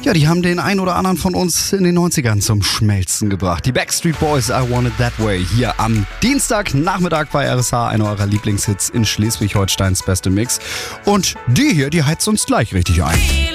Ja, die haben den einen oder anderen von uns in den 90ern zum Schmelzen gebracht. Die Backstreet Boys, I Want It That Way, hier am Dienstagnachmittag bei RSH, einer eurer Lieblingshits in Schleswig-Holsteins beste Mix. Und die hier, die heizt uns gleich richtig ein.